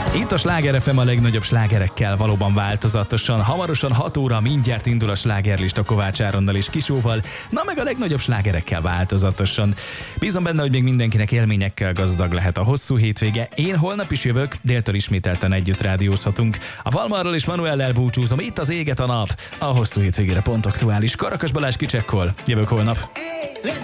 Itt a Sláger FM a legnagyobb slágerekkel, valóban változatosan. Hamarosan 6 óra mindjárt indul a slágerlista Kovács Áronnal és Kisóval, na meg a legnagyobb slágerekkel változatosan. Bízom benne, hogy még mindenkinek élményekkel gazdag lehet a hosszú hétvége. Én holnap is jövök, déltől ismételten együtt rádiózhatunk. A Valmarral és Manuellel búcsúzom, itt az éget a nap. A hosszú hétvégére pont aktuális. Karakas Balázs kicsekkol. Jövök holnap.